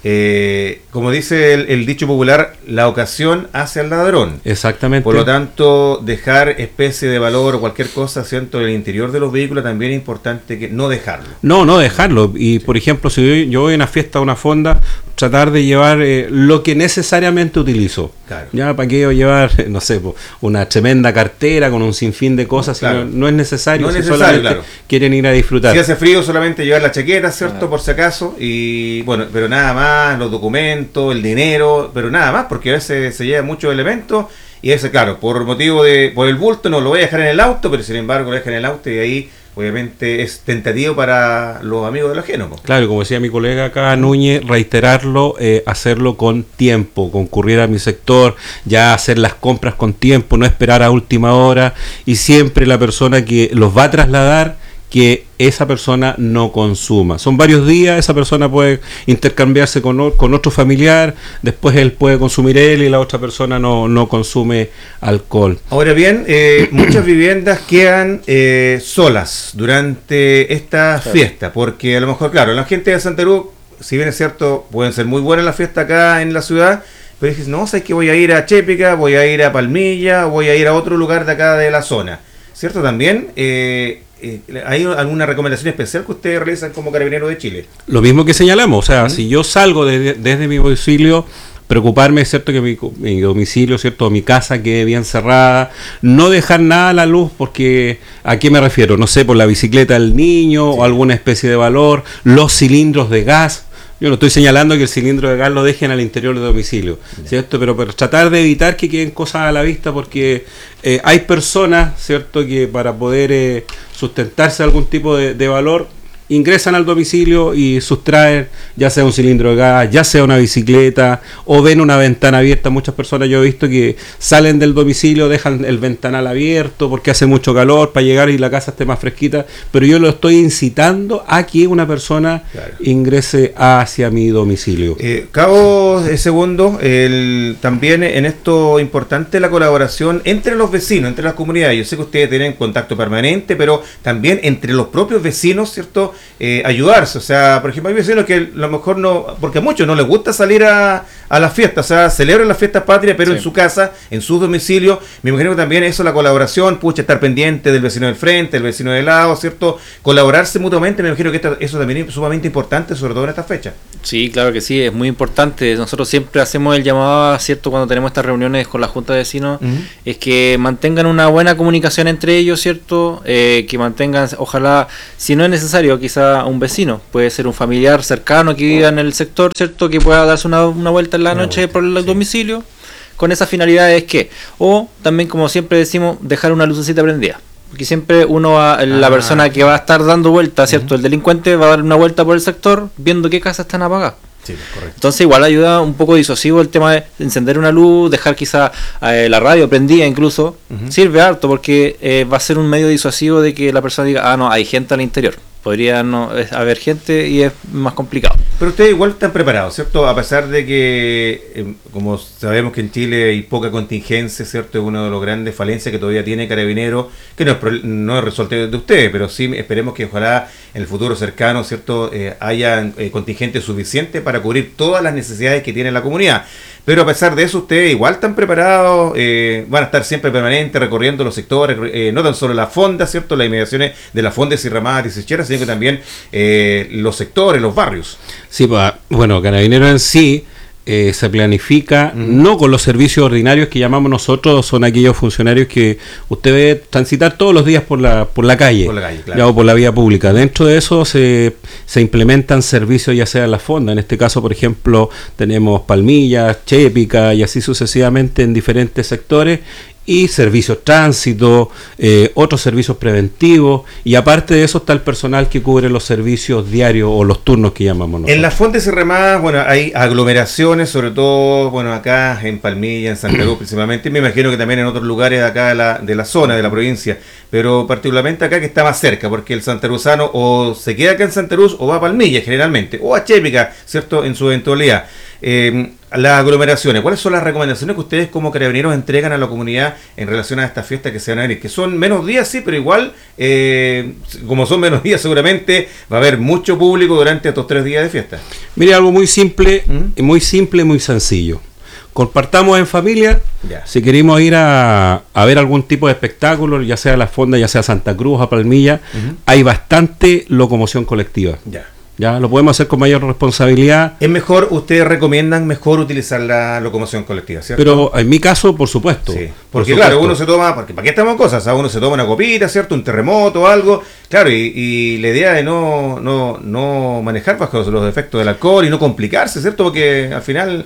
eh, como dice el, el dicho popular, la ocasión hace al ladrón. Exactamente. Por lo tanto, dejar especie de valor o cualquier cosa, ¿cierto?, en el interior de los vehículos también es importante que no dejarlo. No, no dejarlo. Y por ejemplo, si yo, yo voy a una fiesta, a una fonda, tratar de llevar eh, lo que necesariamente utilizo. Claro. Ya, ¿para qué llevar, no sé, una tremenda cartera con un sinfín de cosas? Claro. Si no, no es necesario, no es si necesario, solamente claro. quieren ir a disfrutar. Si hace frío, solamente llevar la chaqueta, ¿cierto?, Claro. por si acaso, y bueno, pero nada más, los documentos, el dinero, pero nada más, porque a veces se llevan muchos elementos, y ese, claro, por motivo de, por el bulto, no lo voy a dejar en el auto, pero sin embargo lo dejan en el auto, y ahí obviamente es tentativo para los amigos de lo ajeno. Claro, como decía mi colega acá, Núñez, reiterarlo, eh, hacerlo con tiempo, concurrir a mi sector, ya hacer las compras con tiempo, no esperar a última hora, y siempre la persona que los va a trasladar, que esa persona no consuma. Son varios días, esa persona puede intercambiarse con, con otro familiar, después él puede consumir él y la otra persona no, no consume alcohol. Ahora bien, eh, muchas viviendas quedan eh, solas durante esta claro. fiesta, porque a lo mejor, claro, la gente de Santa Cruz, si bien es cierto, pueden ser muy buenas las fiestas acá en la ciudad, pero dices, no, sabes que voy a ir a Chépica, voy a ir a Palmilla, voy a ir a otro lugar de acá de la zona, ¿cierto? También eh, eh, ¿hay alguna recomendación especial que ustedes realizan como Carabineros de Chile? Lo mismo que señalamos, o sea, ¿Mm? si yo salgo de, desde mi domicilio, preocuparme, ¿cierto?, que mi, mi domicilio, ¿cierto?, mi casa quede bien cerrada, no dejar nada a la luz, porque ¿a qué me refiero? No sé, por la bicicleta del niño, sí. o alguna especie de valor, los cilindros de gas. Yo no estoy señalando que el cilindro de gas lo dejen al interior del domicilio, ¿cierto? Pero, pero tratar de evitar que queden cosas a la vista, porque eh, hay personas, ¿cierto?, que para poder eh, sustentarse algún tipo de, de valor, ingresan al domicilio y sustraen ya sea un cilindro de gas, ya sea una bicicleta, o ven una ventana abierta. Muchas personas yo he visto que salen del domicilio, dejan el ventanal abierto porque hace mucho calor para llegar y la casa esté más fresquita, pero yo lo estoy incitando a que una persona claro. ingrese hacia mi domicilio. Eh, Cabo de segundo, el, también en esto importante la colaboración entre los vecinos, entre las comunidades. Yo sé que ustedes tienen contacto permanente, pero también entre los propios vecinos, ¿cierto?, eh, ayudarse. O sea, por ejemplo, hay vecinos que a lo mejor no, porque a muchos no les gusta salir a, a las fiestas, o sea, celebran las fiestas patrias, pero sí, en su casa, en su domicilio. Me imagino que también eso, la colaboración, pucha, estar pendiente del vecino del frente, del vecino del lado, ¿cierto? Colaborarse mutuamente, me imagino que esto, eso también es sumamente importante, sobre todo en esta fecha. Sí, claro que sí, es muy importante. Nosotros siempre hacemos el llamado, ¿cierto?, cuando tenemos estas reuniones con la Junta de Vecinos, uh-huh. es que mantengan una buena comunicación entre ellos, ¿cierto? Eh, que mantengan, ojalá, si no es necesario, quizá un vecino, puede ser un familiar cercano que viva en el sector, ¿cierto?, que pueda darse una, una vuelta en la noche vuelta, por el sí. domicilio, con esa finalidad es que, o también, como siempre decimos, dejar una lucecita prendida. Porque siempre uno va, la ah, persona que va a estar dando vueltas, ¿cierto? Uh-huh. El delincuente va a dar una vuelta por el sector viendo qué casas están apagadas. Sí, correcto. Entonces igual ayuda un poco disuasivo el tema de encender una luz, dejar quizá eh, la radio prendida incluso, uh-huh. sirve harto porque eh, va a ser un medio disuasivo de que la persona diga, ah no, hay gente al interior. Podría no haber gente y es más complicado. Pero ustedes igual están preparados, ¿cierto? A pesar de que, eh, como sabemos que en Chile hay poca contingencia, ¿cierto? Es una de las grandes falencias que todavía tiene Carabineros, que no es, no es resuelto de ustedes, pero sí esperemos que ojalá en el futuro cercano, ¿cierto? Eh, haya eh, contingente suficiente para cubrir todas las necesidades que tiene la comunidad. Pero a pesar de eso, ustedes igual están preparados, eh, van a estar siempre permanentes recorriendo los sectores, eh, no tan solo las fondas, ¿cierto? Las inmediaciones de las fondas y ramadas y secheras, sino que también eh, los sectores, los barrios. Sí, pues, bueno, Carabineros en sí eh, se planifica mm. no con los servicios ordinarios que llamamos nosotros, son aquellos funcionarios que usted ve transitar todos los días por la por la calle, por la calle claro. ya, o por la vía pública. Dentro de eso se, se implementan servicios ya sea en la fonda, en este caso por ejemplo tenemos Palmillas, Chépica y así sucesivamente en diferentes sectores, y servicios tránsito, eh, otros servicios preventivos, y aparte de eso está el personal que cubre los servicios diarios o los turnos que llamamos nosotros. En las fondas y remadas, bueno, hay aglomeraciones, sobre todo, bueno, acá en Palmilla, en Santa Cruz principalmente, me imagino que también en otros lugares de acá de la, de la zona, de la provincia, pero particularmente acá que está más cerca, porque el santaruzano o se queda acá en Santa Cruz o va a Palmilla generalmente, o a Chépica, ¿cierto?, en su eventualidad. Eh, las aglomeraciones, ¿cuáles son las recomendaciones que ustedes como Carabineros entregan a la comunidad en relación a estas fiestas que se van a venir? Que son menos días, sí, pero igual, eh, como son menos días, seguramente va a haber mucho público durante estos tres días de fiesta. Mire, algo muy simple, ¿Mm? muy simple, muy sencillo. Compartamos en familia, ya. Si queremos ir a, a ver algún tipo de espectáculo, ya sea la fonda, ya sea Santa Cruz o Palmilla, uh-huh. hay bastante locomoción colectiva. Ya. Ya lo podemos hacer con mayor responsabilidad. Es mejor, ustedes recomiendan mejor utilizar la locomoción colectiva, ¿cierto? Pero en mi caso, por supuesto. Sí. Porque por claro, uno se toma, porque ¿para qué estamos cosas? Uno se toma una copita, ¿cierto? Un terremoto o algo. Claro, y, y la idea de no, no, no manejar bajo los efectos del alcohol y no complicarse, ¿cierto? Porque al final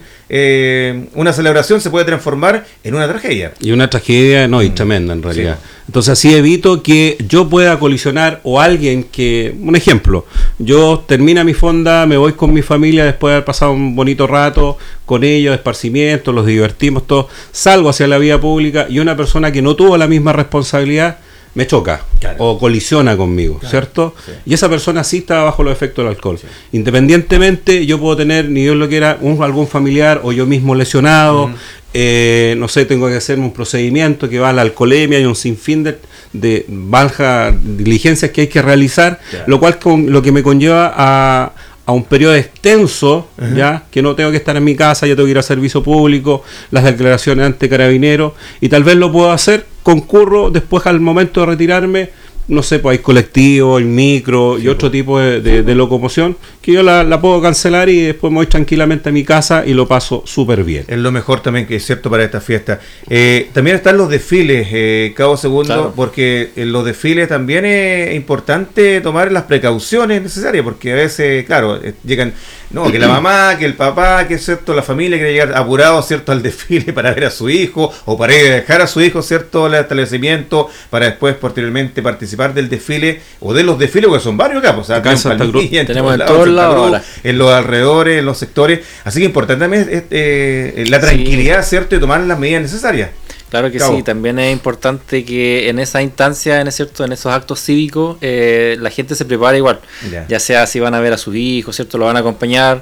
eh, una celebración se puede transformar en una tragedia. Y una tragedia, no, y mm. tremenda en realidad. Sí. Entonces así evito que yo pueda colisionar o alguien que, un ejemplo, yo termino mi fonda, me voy con mi familia después de haber pasado un bonito rato con ellos, esparcimiento, los divertimos todos, salgo hacia la vía pública y una persona que no tuvo la misma responsabilidad me choca, claro, o colisiona conmigo, claro, ¿cierto? Sí. Y esa persona sí está bajo los efectos del alcohol. Sí. Independientemente, yo puedo tener, ni Dios lo quiera, un, algún familiar o yo mismo lesionado, mm. eh, no sé, tengo que hacerme un procedimiento que va a la alcoholemia y un sinfín de, de bajas diligencias que hay que realizar, claro, lo cual con, lo que me conlleva a... a un periodo extenso, uh-huh, ya que no tengo que estar en mi casa, ya tengo que ir a servicio público, las declaraciones ante Carabineros, y tal vez lo puedo hacer, concurro después al momento de retirarme, no sé, pues hay colectivo, el micro, sí, y otro tipo de, de, de locomoción, que yo la, la puedo cancelar y después me voy tranquilamente a mi casa y lo paso súper bien. Es lo mejor también, que es cierto, para esta fiesta. Eh, también están los desfiles, eh, Cabo Segundo, claro, porque en los desfiles también es importante tomar las precauciones necesarias, porque a veces, claro, eh, llegan, no, que la mamá, que el papá, que cierto, la familia quiere llegar apurado, cierto, al desfile para ver a su hijo, o para ir a dejar a su hijo, cierto, al establecimiento, para después posteriormente participar del desfile, o de los desfiles, porque son varios acá, o sea, acá en Santa Cruz, tenemos en todos lados, en los alrededores, en los sectores, así que importante también es eh, la tranquilidad, sí, cierto, y tomar las medidas necesarias. Claro que Cabo. Sí, también es importante que en esa instancia, en, cierto, en esos actos cívicos, eh, la gente se prepare igual, yeah, ya sea si van a ver a sus hijos, cierto, lo van a acompañar,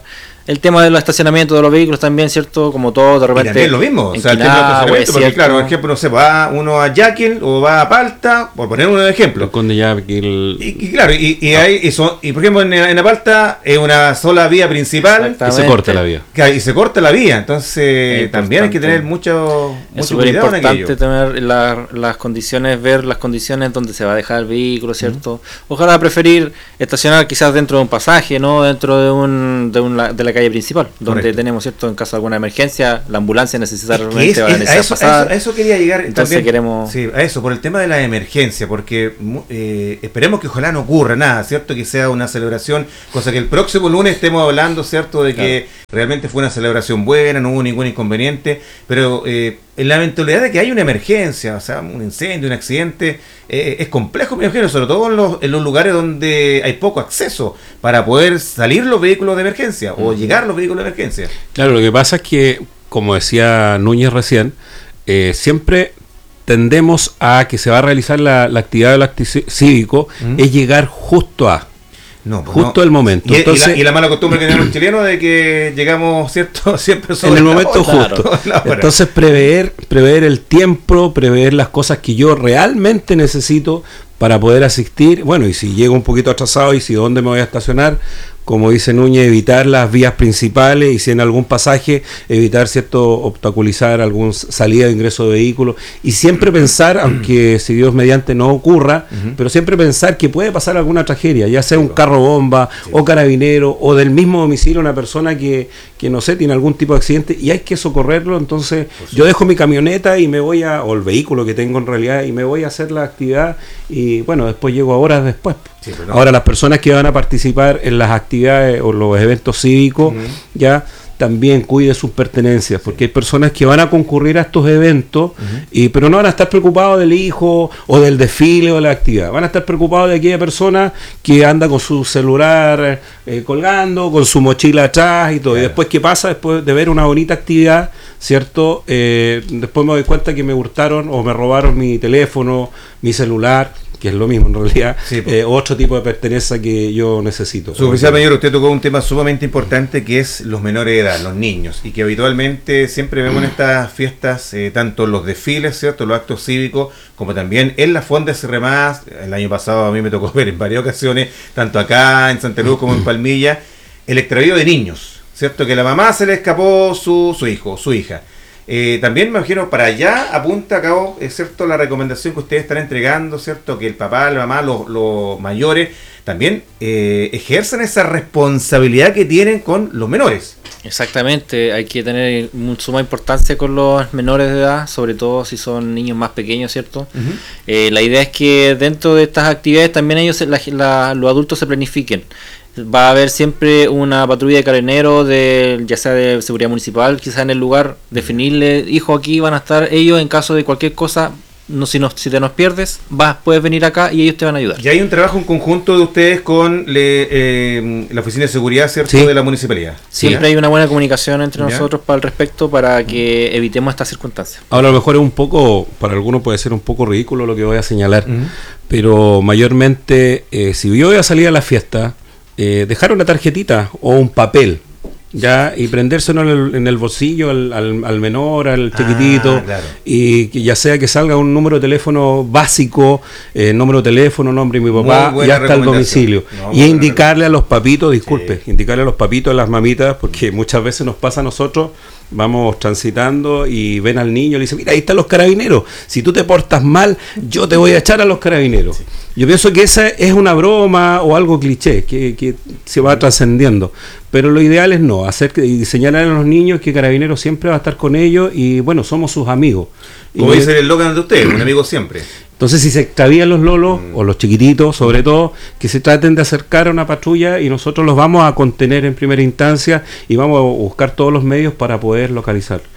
El tema de los estacionamientos de los vehículos también, ¿cierto? Como todo, de repente... Y también lo mismo, o sea, el tema del estacionamiento, porque claro, por ejemplo, no sé, va uno a Yaquil o va a Palta, por poner un ejemplo. Conde Yaquil... Y, y claro, y, y, hay, y, son, y por ejemplo en, en Apalta es una sola vía principal. Y se corta la vía. Y se corta la vía, entonces también hay que tener mucho, mucho es súper importante tener la, las condiciones, ver las condiciones donde se va a dejar el vehículo, ¿cierto? Uh-huh. Ojalá preferir estacionar quizás dentro de un pasaje, no dentro de un de, un, de la calle principal, donde Correcto. tenemos, ¿cierto? En caso de alguna emergencia, la ambulancia necesita realmente es, va a necesitar a eso, pasar. A eso, a eso quería llegar. Entonces también, queremos... Sí, a eso, por el tema de la emergencia, porque eh, esperemos que ojalá no ocurra nada, ¿cierto? Que sea una celebración, cosa que el próximo lunes estemos hablando, ¿cierto? De que claro. realmente fue una celebración buena, no hubo ningún inconveniente, pero eh, en la eventualidad de que hay una emergencia, o sea, un incendio, un accidente, eh, es complejo, me imagino, sobre todo en los, en los lugares donde hay poco acceso para poder salir los vehículos de emergencia o uh-huh. llegar los vehículos de emergencia. Claro, lo que pasa es que, como decía Núñez recién, eh, siempre tendemos a que se va a realizar la, la actividad del acto cívico, uh-huh. es llegar justo a... No, pues justo no. el momento. Y, Entonces, y, la, y la mala costumbre que tenemos los chilenos de que llegamos, ¿cierto? Siempre sobre en el momento hora, justo. Entonces prever, prever el tiempo, prever las cosas que yo realmente necesito para poder asistir. Bueno, y si llego un poquito atrasado y si dónde me voy a estacionar, como dice Núñez, evitar las vías principales y si en algún pasaje evitar, cierto, obstaculizar algún salida de ingreso de vehículos y siempre pensar, aunque si Dios mediante no ocurra, uh-huh. pero siempre pensar que puede pasar alguna tragedia, ya sea un carro bomba sí. o carabinero o del mismo domicilio una persona que, que no sé, tiene algún tipo de accidente y hay que socorrerlo. Entonces pues sí. yo dejo mi camioneta y me voy a, o el vehículo que tengo en realidad, y me voy a hacer la actividad y bueno, después llego a horas después. Sí, no. Ahora las personas que van a participar en las actividades o los eventos cívicos, uh-huh. ya también cuide sus pertenencias, porque sí. hay personas que van a concurrir a estos eventos, uh-huh. y pero no van a estar preocupados del hijo o del desfile o de la actividad, van a estar preocupados de aquella persona que anda con su celular eh, colgando, con su mochila atrás y todo, claro. y después qué pasa, después de ver una bonita actividad, ¿cierto? Eh, después me doy cuenta que me hurtaron o me robaron mi teléfono, mi celular, que es lo mismo en realidad, sí, pues. eh, otro tipo de pertenencia que yo necesito. Su oficial mayor, usted tocó un tema sumamente importante que es los menores de edad, los niños, y que habitualmente siempre vemos en estas fiestas, eh, tanto los desfiles, ¿cierto?, los actos cívicos, como también en las fondas remadas. El año pasado a mí me tocó ver en varias ocasiones, tanto acá en Santa Cruz como en Palmilla, el extravío de niños, ¿cierto?, que la mamá se le escapó su, su hijo, su hija. Eh, también me imagino para allá apunta a cabo, es cierto, la recomendación que ustedes están entregando, cierto, que el papá, la mamá, los, los mayores también eh, ejercen esa responsabilidad que tienen con los menores. Exactamente, hay que tener suma importancia con los menores de edad, sobre todo si son niños más pequeños, ¿cierto? Uh-huh. Eh, la idea es que dentro de estas actividades también ellos, la, la, los adultos se planifiquen. Va a haber siempre una patrulla de carabineros, de, ya sea de seguridad municipal, quizás en el lugar, definirle, hijo, aquí van a estar ellos en caso de cualquier cosa. No, si, nos, si te nos pierdes, vas, puedes venir acá y ellos te van a ayudar. Y hay un trabajo en conjunto de ustedes con le, eh, la Oficina de Seguridad, ¿cierto?, sí. de la municipalidad. Siempre ¿Ya? hay una buena comunicación entre ¿Ya? nosotros para el respecto, para que evitemos estas circunstancias. Ahora a lo mejor es un poco, para algunos puede ser un poco ridículo lo que voy a señalar, uh-huh. pero mayormente, eh, si yo voy a salir a la fiesta, eh, dejar una tarjetita o un papel, ya, y prendérselo en el, en el bolsillo al, al, al menor, al chiquitito, ah, claro. y que ya sea que salga un número de teléfono básico, eh, número de teléfono, nombre de mi papá, y hasta el domicilio. No, y indicarle a los papitos, disculpe, sí. indicarle a los papitos, a las mamitas, porque muchas veces nos pasa a nosotros, vamos transitando y ven al niño y le dicen, mira, ahí están los carabineros, si tú te portas mal, yo te voy a echar a los carabineros. Sí. Yo pienso que esa es una broma o algo cliché, que, que se va trascendiendo. Pero lo ideal es no, hacer y señalar a los niños que Carabineros siempre va a estar con ellos y bueno, somos sus amigos. Como y dice el eslogan de ustedes, un amigo siempre. Entonces, si se extravían los lolos, mm. o los chiquititos, sobre todo, que se traten de acercar a una patrulla y nosotros los vamos a contener en primera instancia y vamos a buscar todos los medios para poder localizar.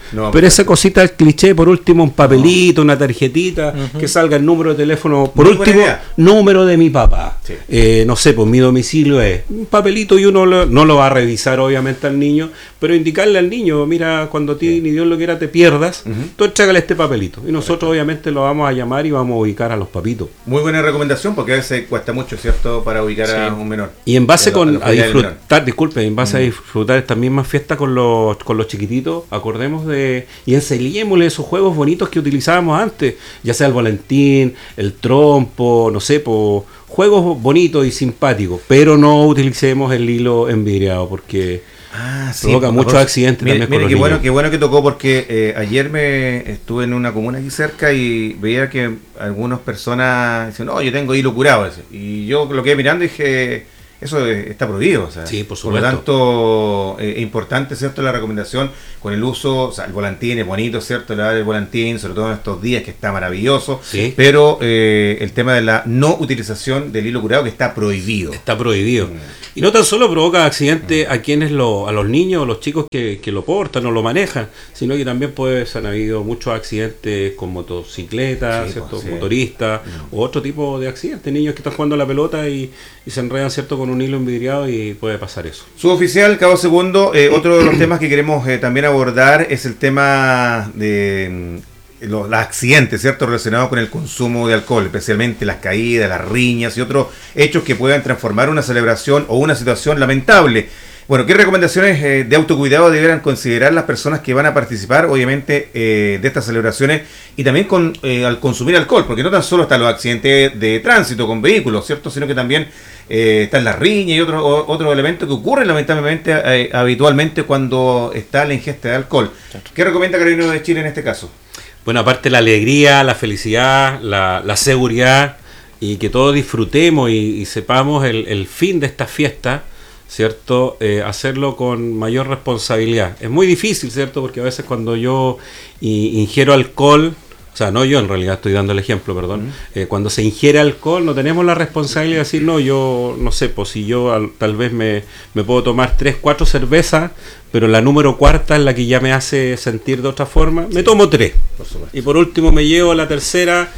No, pero esa cosita del cliché, por último, un papelito, una tarjetita, uh-huh. que salga el número de teléfono, por Muy último, número de mi papá. Sí. Eh, no sé, pues mi domicilio es un papelito y uno lo, no lo va a revisar, obviamente, al niño, pero indicarle al niño, mira, cuando a ti, sí. ni Dios lo quiera, te pierdas, uh-huh. tú entrégale este papelito. Y nosotros, Correcto. obviamente, lo vamos a llamar y vamos a ubicar a los papitos. Muy buena recomendación, porque a veces cuesta mucho, ¿cierto?, para ubicar sí. a un menor. Y en base con, a, a disfrutar, disculpe, en base uh-huh. a disfrutar estas mismas fiestas con los, con los chiquititos, acordemos de, y enseñémosle esos juegos bonitos que utilizábamos antes, ya sea el volantín, el trompo, no sé, po, juegos bonitos y simpáticos, pero no utilicemos el hilo envidriado porque ah, sí, provoca muchos accidentes mire, también mire, con qué los bueno, niños. Qué bueno que tocó porque eh, ayer me estuve en una comuna aquí cerca y veía que algunas personas dicen, no, yo tengo hilo curado ese. Y yo lo quedé mirando y dije, eso está prohibido, o sea, sí, por, por lo tanto es eh, importante, ¿cierto?, la recomendación con el uso, o sea, el volantín es bonito, ¿cierto?, le da el volantín, sobre todo en estos días que está maravilloso, sí. pero eh, el tema de la no utilización del hilo curado que está prohibido. Está prohibido. Mm. Y no tan solo provoca accidentes mm. a quienes lo, a los niños, a los chicos que, que lo portan o lo manejan, sino que también pues han habido muchos accidentes con motocicletas, sí, ¿cierto?, pues, sí. motoristas, mm. u otro tipo de accidentes, niños que están jugando a la pelota y, y se enredan, ¿cierto?, con un hilo envidriado y puede pasar eso. Suboficial, Cabo Segundo, eh, otro de los temas que queremos eh, también abordar es el tema de mm, los, los accidentes, ¿cierto?, relacionados con el consumo de alcohol, especialmente las caídas, las riñas y otros hechos que puedan transformar una celebración o una situación lamentable. Bueno, ¿qué recomendaciones eh, de autocuidado deberán considerar las personas que van a participar, obviamente, eh, de estas celebraciones y también con eh, al consumir alcohol? Porque no tan solo están los accidentes de tránsito con vehículos, ¿cierto?, sino que también eh, están las riñas y otros otros elementos que ocurren lamentablemente eh, habitualmente cuando está la ingesta de alcohol. ¿Qué recomienda Carabineros de Chile en este caso? Bueno, aparte la alegría, la felicidad, la, la seguridad y que todos disfrutemos y, y sepamos el, el fin de esta fiesta, ¿cierto? Eh, hacerlo con mayor responsabilidad. Es muy difícil, ¿cierto? Porque a veces cuando yo i- ingiero alcohol, o sea, no yo en realidad estoy dando el ejemplo, perdón, uh-huh. eh, cuando se ingiere alcohol no tenemos la responsabilidad de decir, no, yo no sé, pues si yo al, tal vez me, me puedo tomar tres, cuatro cervezas, pero la número cuarta es la que ya me hace sentir de otra forma, sí. me tomo tres. Por y por último me llevo la tercera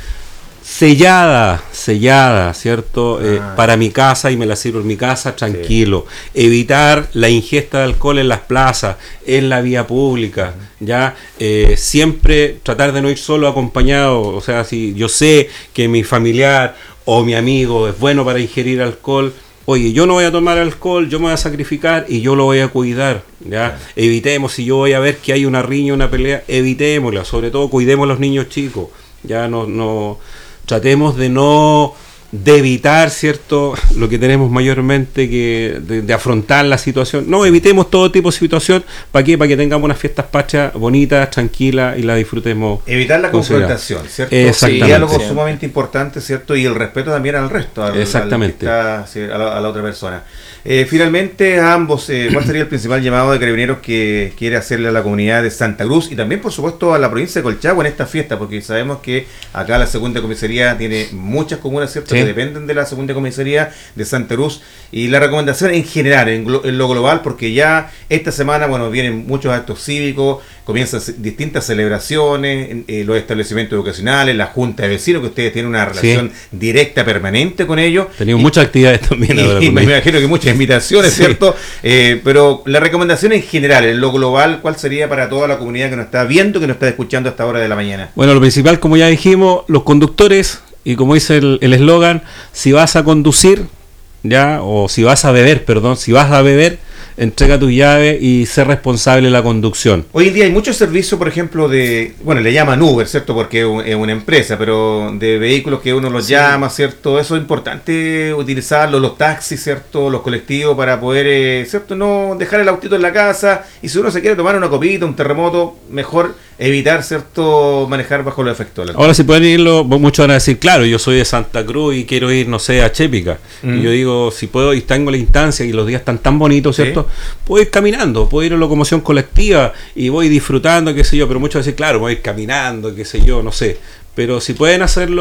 sellada, sellada, ¿cierto? Ah. Eh, para mi casa y me la sirvo en mi casa tranquilo. Sí. Evitar la ingesta de alcohol en las plazas, en la vía pública, uh-huh. ya eh, siempre tratar de no ir solo acompañado. O sea, si yo sé que mi familiar o mi amigo es bueno para ingerir alcohol, oye, yo no voy a tomar alcohol, yo me voy a sacrificar y yo lo voy a cuidar, ¿ya? Claro. Evitemos, si yo voy a ver que hay una riña, una pelea, evitémosla, sobre todo cuidemos a los niños chicos, ya no, no tratemos de no de evitar, ¿cierto?, lo que tenemos mayormente que de, de afrontar la situación. No, evitemos todo tipo de situación. ¿Para qué? Para que tengamos unas fiestas patrias bonitas, tranquilas y la disfrutemos. Evitar la confrontación, ¿cierto? Exactamente. El diálogo es sumamente importante, ¿cierto? Y el respeto también al resto, al, Exactamente. Al que está, a, la, a la otra persona. Eh, finalmente, a ambos, eh, ¿cuál sería el principal llamado de Carabineros que quiere hacerle a la comunidad de Santa Cruz y también, por supuesto, a la provincia de Colchagua en esta fiesta? Porque sabemos que acá la segunda comisaría tiene muchas comunas, ¿cierto?, sí. que dependen de la segunda comisaría de Santa Cruz, y la recomendación en general, en, glo- en lo global, porque ya esta semana, bueno, vienen muchos actos cívicos, comienzan distintas celebraciones, eh, los establecimientos educacionales, la junta de vecinos, que ustedes tienen una relación sí. directa, permanente con ellos. Tenemos y, muchas actividades también. Y, ahora y me imagino que muchas invitaciones, sí. ¿cierto? Eh, pero la recomendación en general, en lo global, ¿cuál sería para toda la comunidad que nos está viendo, que nos está escuchando a esta hora de la mañana? Bueno, lo principal, como ya dijimos, los conductores, y como dice el eslogan, si vas a conducir, ya, o si vas a beber, perdón, si vas a beber, entrega tu llave y sé responsable de la conducción. Hoy en día hay muchos servicios, por ejemplo, de, bueno, le llaman Uber, ¿cierto? Porque es una empresa, pero de vehículos que uno los sí. llama, ¿cierto? Eso es importante utilizarlo, los taxis, ¿cierto? Los colectivos para poder, eh, ¿cierto? No dejar el autito en la casa, y si uno se quiere tomar una copita, un terremoto, mejor evitar, ¿cierto?, manejar bajo los efectos del alcohol. Ahora, si pueden irlo, muchos van a decir, claro, yo soy de Santa Cruz y quiero ir, no sé, a Chépica. Mm. Y yo digo, si puedo, y tengo la instancia y los días están tan bonitos, ¿cierto? ¿Sí? Puedo ir caminando, puedo ir en locomoción colectiva y voy disfrutando, qué sé yo, pero muchos dicen, claro, voy a ir caminando, qué sé yo, no sé. Pero si pueden hacerlo,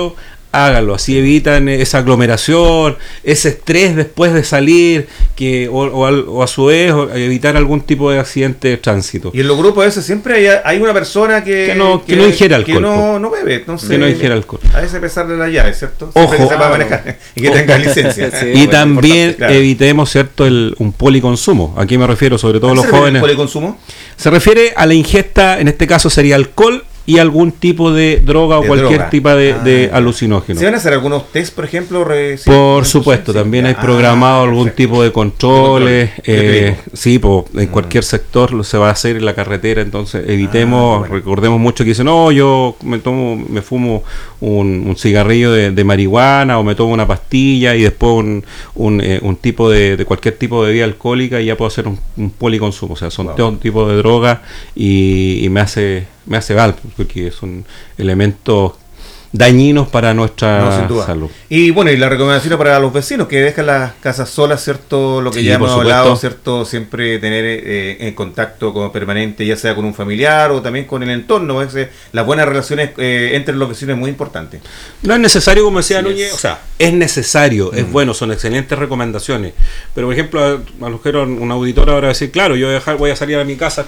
háganlo, así evitan esa aglomeración, ese estrés después de salir, que o, o, al, o a su vez o evitar algún tipo de accidente de tránsito. Y en los grupos ese siempre hay, hay una persona que, que, no, que, que no ingiere alcohol. Que no, no bebe, no sé, que no ingiere alcohol. A veces pesarle la llave, ¿cierto? Siempre Ojo. que sepa manejar y que Ojo. tenga licencia. Sí, y bueno, también claro. evitemos, ¿cierto?, el, un policonsumo. ¿A qué me refiero? Sobre todo ¿A qué los se refiere jóvenes. el policonsumo? Se refiere a la ingesta, en este caso sería alcohol y algún tipo de droga o De cualquier droga. tipo de, Ah, de ya. alucinógeno. ¿Se van a hacer algunos test, por ejemplo? Re, sí, Por sí, supuesto, sí, también ya. hay programado Ah, algún perfecto. tipo de controles. De control. eh, De sí, po, en cualquier sector lo se va a hacer en la carretera, entonces evitemos, Ah, bueno. recordemos mucho que dicen, no, yo me tomo, me fumo un, un cigarrillo de, de marihuana o me tomo una pastilla y después un, un, eh, un tipo de, de cualquier tipo de bebida alcohólica y ya puedo hacer un, un policonsumo, o sea, son Wow. todo tipo de drogas y, y me hace me hace mal porque son elementos dañinos para nuestra No, sin duda. salud. Y bueno, y la recomendación para los vecinos que dejan las casas solas, ¿cierto? Lo que Sí, ya hemos por hablado, supuesto. ¿cierto? Siempre tener eh, en contacto como permanente, ya sea con un familiar o también con el entorno. A veces las buenas relaciones eh, entre los vecinos es muy importante. No es necesario, como decía Así Núñez, es. o sea, es necesario, es Mm. bueno, son excelentes recomendaciones. Pero, por ejemplo, a, a los que eran un auditor ahora va a decir, claro, yo voy a, dejar, voy a salir a mi casa